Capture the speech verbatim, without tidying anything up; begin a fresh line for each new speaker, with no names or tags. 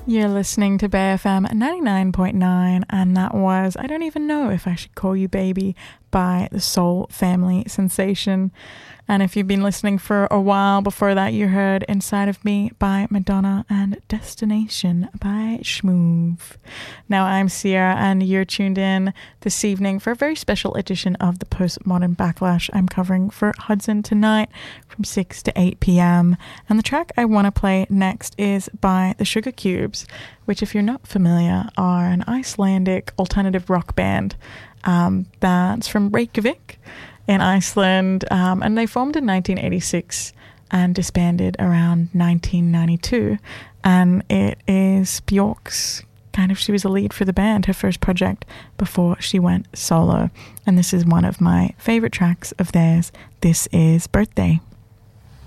You're listening to Bay F M ninety-nine point nine, and that was I Don't Even Know If I Should Call You Baby by the Soul Family Sensation. And if you've been listening for a while before that, you heard Inside of Me by Madonna and Destination by Shmoove. Now I'm Sierra, and you're tuned in this evening for a very special edition of the Postmodern Backlash I'm covering for Hudson tonight from six to eight p.m. And the track I want to play next is by the Sugar Cubes, which, if you're not familiar, are an Icelandic alternative rock band um, that's from Reykjavik in Iceland, um, and they formed in nineteen eighty-six and disbanded around nineteen ninety-two. And it is Björk's kind of, she was a lead for the band, her first project before she went solo. And this is one of my favorite tracks of theirs. This is Birthday.